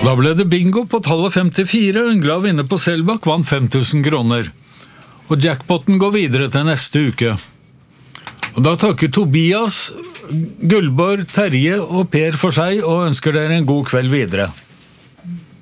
Da ble det bingo på tallet 54, og en glad vinner på Selbakk vant 5000 kroner. Og jackpotten går videre til neste uke. Og da takker Tobias, Gullborg, Terje og Per for seg og ønsker dere en god kveld videre.